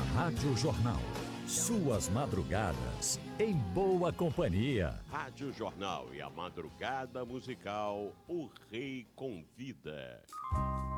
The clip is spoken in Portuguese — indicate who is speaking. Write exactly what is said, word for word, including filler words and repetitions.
Speaker 1: Rádio Jornal. Suas madrugadas em boa companhia.
Speaker 2: Rádio Jornal e a madrugada musical, o Rei Convida.